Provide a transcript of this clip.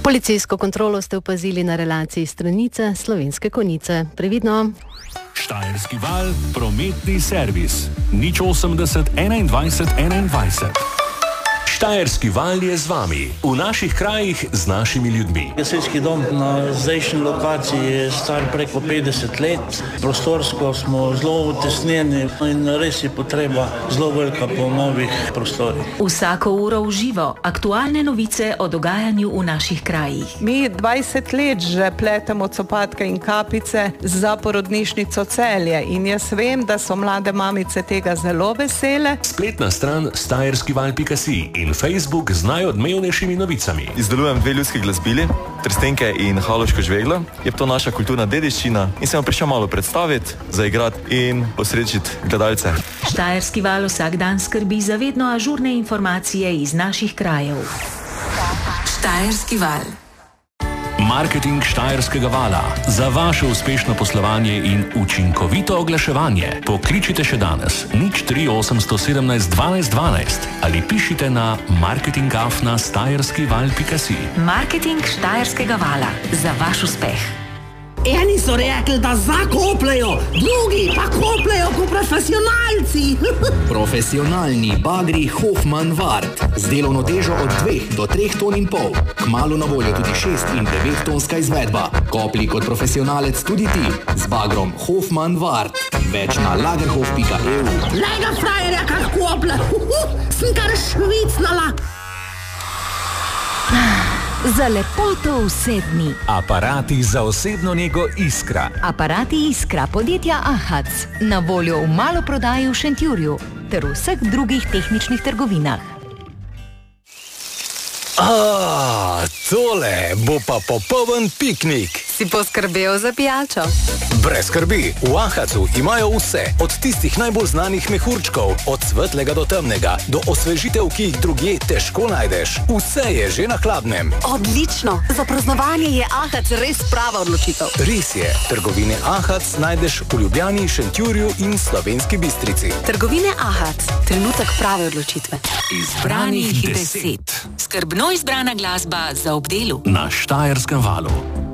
Policijsko kontrolo ste opazili na relaciji Stranice Slovenske Konjice. Previdno. Štajerski val, prometni servis. 080 21 21. Štajerski val je z vami, v naših krajih, z našimi ljudmi. Gasilski dom na zdajšnji lokaciji je star preko 50 let. Prostorsko smo zelo utesnjeni in res je potreba zelo velika po novih prostorih. Vsako uro v živo, aktualne novice o dogajanju v naših krajih. Mi 20 let že pletemo copatke in kapice za porodnišnico Celje in jaz vem, da so mlade mamice tega zelo vesele. Spletna stran štajerskival.si in Facebook z najodmevnejšimi novicami. Izdelujem 2 ljudski glasbili, Trstenke in Haloško žveglo. Je to naša kulturna dediščina in sem prišel malo predstaviti, zaigrati in posrečiti gledalce. Štajerski val vsak dan skrbi za vedno ažurne informacije iz naših krajev. Štajerski val. Marketing Štajerskega vala. Za vaše uspešno poslovanje in učinkovito oglaševanje pokličite še danes 03817 12 12 ali pišite na marketing@štajerskival.si. Marketing Štajerskega vala. Za vaš uspeh. Eni so rekli, da zakopljajo, drugi pa kopljajo kot profesionalci. Profesionalni bagri Hofmann Wart z delovno težo od 2 do 3,5 ton. Kmalu na voljo tudi 6 in 9 tonska izvedba. Kopli kot profesionalec tudi ti z bagrom Hofmann Wart. Več na lagerhof.eu. Lega frajerja, kak koplja. Sem kar švicnala. Za lepoto v 7 dni. Aparati za osebno nego Iskra. Aparati Iskra podjetja Ahac. Na voljo v maloprodaji v Šentjurju ter v vseh drugih tehničnih trgovinah. Tole bo pa popoln piknik. Si poskrbel za pijačo? Brez skrbi, v Ahacu imajo vse, od tistih najbolj znanih mehurčkov, od svetlega do temnega, do osvežitev, ki jih drugje težko najdeš. Vse je že na hladnem. Odlično! Za praznovanje je Ahac res prava odločitev. Res je, trgovine Ahac najdeš v Ljubljani, Šentjurju in Slovenski Bistrici. Trgovine Ahac, trenutek prave odločitve. Izbranih 10. Skrbno izbrana glasba za ob delu. Na Štajerskem valu.